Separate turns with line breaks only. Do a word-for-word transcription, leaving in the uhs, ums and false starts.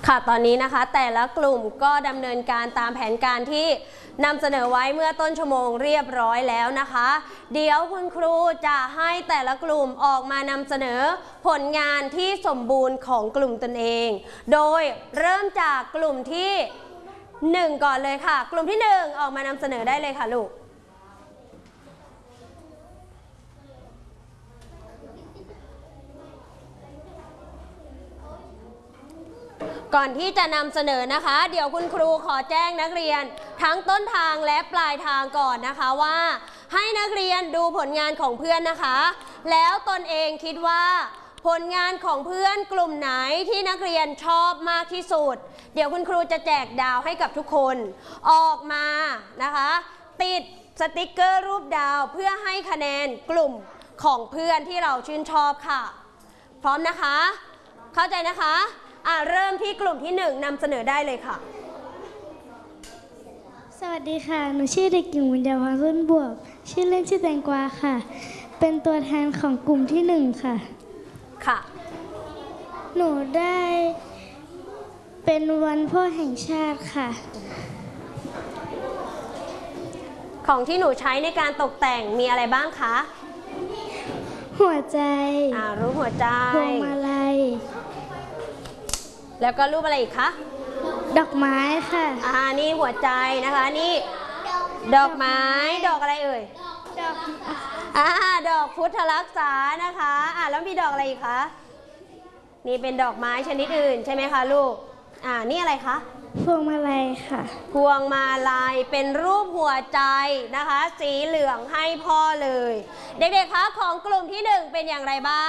ค่ะตอนนี้นะคะแต่ละกลุ่มก็ดำเนินการตามแผนการที่นำเสนอไว้เมื่อต้นชั่วโมงเรียบร้อยแล้วนะคะเดี๋ยวคุณครูจะให้แต่ละกลุ่มออกมานำเสนอผลงานที่สมบูรณ์ของกลุ่มตนเองโดยเริ่มจากกลุ่มที่หนึ่งก่อนเลยค่ะกลุ่มที่หนึ่งออกมานำเสนอได้เลยค่ะลูกก่อนที่จะนำเสนอนะคะเดี๋ยวคุณครูขอแจ้งนักเรียนทั้งต้นทางและปลายทางก่อนนะคะว่าให้นักเรียนดูผลงานของเพื่อนนะคะแล้วตนเองคิดว่าผลงานของเพื่อนกลุ่มไหนที่นักเรียนชอบมากที่สุดเดี๋ยวคุณครูจะแจกดาวให้กับทุกคนออกมานะคะติดสติกเกอร์รูปดาวเพื่อให้คะแนนกลุ่มของเพื่อนที่เราชื่นชอบค่ะพร้อมนะคะเข้าใจนะคะอ่ะเริ่มที่กลุ่มที่หนึ่งนำเสนอได้เลยค่ะ
สวัสดีค่ะหนูชื่อเด็กหญิงวิญญาภารุ่นบวกชื่อเล่นชื่อแตงกวาค่ะเป็นตัวแทนของกลุ่มที่หนึ่งค่ะ
ค่ะ
หนูได้เป็นวันพ่อแห่งชาติค่ะ
ของที่หนูใช้ในการตกแต่งมีอะไรบ้างคะ
หัวใจ
อ่ารูปหัวใจ
พวงมาลัย
แล้วก็รูปอะไรอีกคะ
ดอกไม้ค่ะ
อ่านี่หัวใจนะคะนี่ดอกไม้ดอกอะไรเอ่ย
ดอก
อ่าดอกพุทธรักษานะคะอ่าแล้วมีดอกอะไรอีกคะนี่เป็นดอกไม้ชนิดอื่นใช่ไหมคะลูกอ่านี่อะไรคะ
พวงมาลัยค่ะ
พวงมาลัยเป็นรูปหัวใจนะคะสีเหลืองให้พ่อเลยเด็กๆคะของกลุ่มที่หนึ่งเป็นอย่างไรบ้าง